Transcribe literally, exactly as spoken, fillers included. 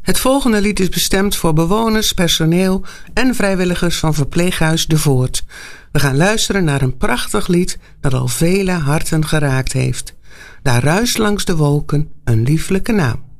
Het volgende lied is bestemd voor bewoners, personeel en vrijwilligers van verpleeghuis De Voort. We gaan luisteren naar een prachtig lied dat al vele harten geraakt heeft. Daar ruist langs de wolken een lieflijke naam.